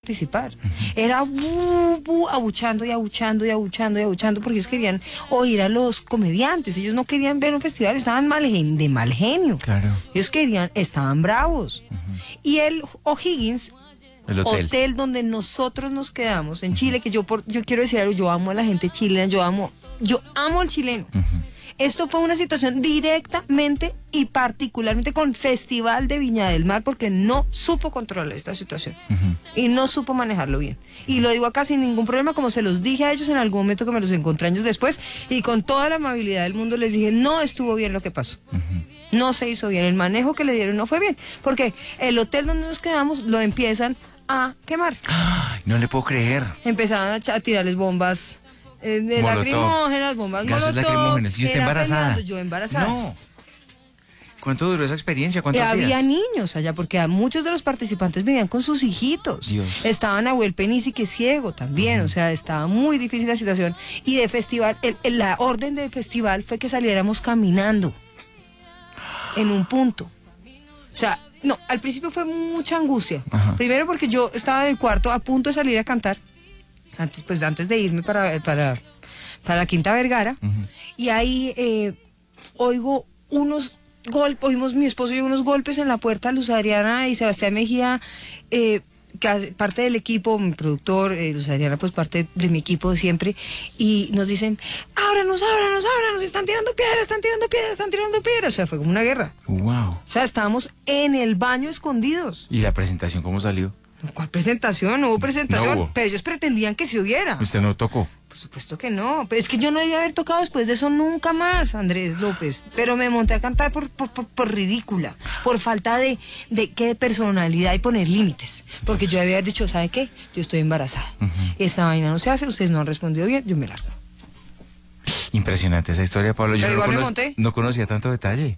participar. Era abuchando y abuchando y abuchando y abuchando, porque ellos querían oír a los comediantes, ellos no querían ver un festival, estaban de mal genio. Claro. Ellos estaban bravos. Y el O'Higgins, El hotel donde nosotros nos quedamos en Chile, que yo quiero decir algo, yo amo a la gente chilena, yo amo al chileno. Esto fue una situación directamente y particularmente con Festival de Viña del Mar, porque no supo controlar esta situación y no supo manejarlo bien. Y lo digo acá sin ningún problema, como se los dije a ellos en algún momento que me los encontré años después, y con toda la amabilidad del mundo les dije, no estuvo bien lo que pasó. No se hizo bien, el manejo que le dieron no fue bien, porque el hotel donde nos quedamos lo empiezan a quemar. Ay, no le puedo creer. Empezaron a tirarles bombas de lacrimógenas, bombas gases molotov. lacrimógenas. ¿Y usted embarazada? Peleando, yo embarazada. No. ¿Cuánto duró esa experiencia? ¿Cuántos días? Había niños allá, porque muchos de los participantes venían con sus hijitos. Dios. Estaban Nahuel Penisi, que es ciego también, o sea, estaba muy difícil la situación. Y de festival, la orden del festival fue que saliéramos caminando en un punto. O sea, no, al principio fue mucha angustia. Primero porque yo estaba en el cuarto a punto de salir a cantar, antes de irme para Quinta Vergara, y ahí oigo unos golpes, oímos mi esposo y yo unos golpes en la puerta, Luz Adriana y Sebastián Mejía, que hace parte del equipo, mi productor, Luz Adriana, pues parte de mi equipo de siempre, y nos dicen, ábranos, están tirando piedras, o sea, fue como una guerra. Wow. O sea, estábamos en el baño escondidos. ¿Y la presentación cómo salió? ¿Cuál presentación? No hubo presentación, No hubo. pero ellos pretendían que se hubiera. ¿Usted no tocó? Por supuesto que no, pero es que yo no debía haber tocado después de eso nunca más, Andrés López, pero me monté a cantar por ridícula, por falta de personalidad y poner límites, porque yo debía haber dicho, ¿sabe qué? Yo estoy embarazada, esta vaina no se hace, ustedes no han respondido bien, yo me largo. Impresionante esa historia, Pablo, yo no conocía tanto detalle.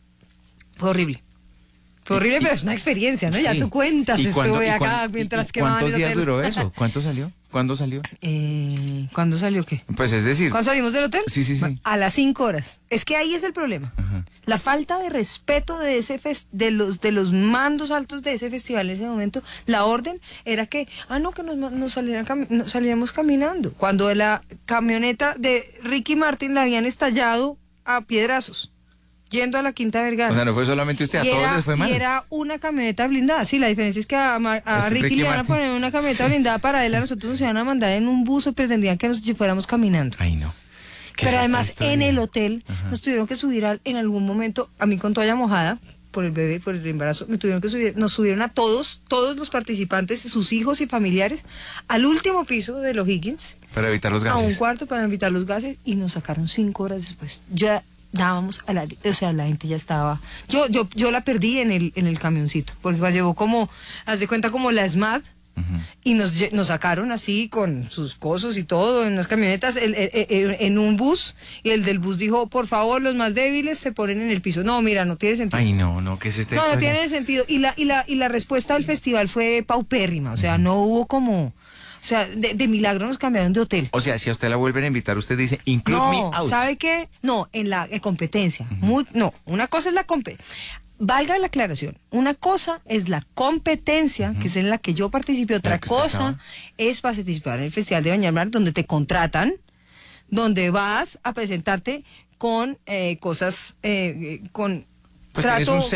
Fue horrible. Fue horrible, pero es una experiencia, ¿no? Sí. Ya tú cuentas, estuve acá mientras que ¿cuántos días duró eso? ¿Cuánto salió? ¿Cuándo salió? ¿Cuándo salió qué? Pues es decir... ¿Cuándo salimos del hotel? Sí. A las 5 horas. Es que ahí es el problema. La falta de respeto de los mandos altos de ese festival en ese momento. La orden era que, que nos saliéramos caminando. Cuando la camioneta de Ricky Martin la habían estallado a piedrazos, yendo a la Quinta Vergara. O sea, no fue solamente usted, a todos les fue mal. Y era una camioneta blindada. Sí, la diferencia es que a Ricky le iban a poner una camioneta blindada para él, a nosotros nos iban a mandar en un bus, o pretendían que nos fuéramos caminando. Ay, no. Pero además en el hotel nos tuvieron que subir en algún momento, a mí con toalla mojada, por el bebé, por el embarazo, nos subieron a todos los participantes, sus hijos y familiares, al último piso de los O'Higgins. Para evitar los gases. A un cuarto para evitar los gases, y nos sacaron 5 horas después. Dábamos la gente ya estaba, yo la perdí en el camioncito, porque llegó como, haz de cuenta, como la SMAD, y nos sacaron así con sus cosas y todo en unas camionetas, en un bus, y el del bus dijo, por favor, los más débiles se ponen en el piso. No, mira, no tiene sentido. Ay, no, ¿qué es este? No tiene sentido, y la respuesta del festival fue paupérrima, o sea, no hubo como... O sea, de milagro nos cambiaron de hotel. O sea, si a usted la vuelven a invitar, usted dice, include me out. ¿Sabe qué? No, en la competencia. Una cosa es la competencia. Valga la aclaración. Una cosa es la competencia, que es en la que yo participé. Otra cosa es participar en el Festival de Viña del Mar, donde te contratan, donde vas a presentarte con cosas, con... Pues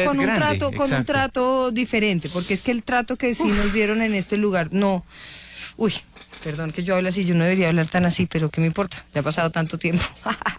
un trato diferente, porque es que el trato que sí nos dieron en este lugar, no... Uy, perdón que yo hable así, yo no debería hablar tan así, pero ¿qué me importa? Ya ha pasado tanto tiempo.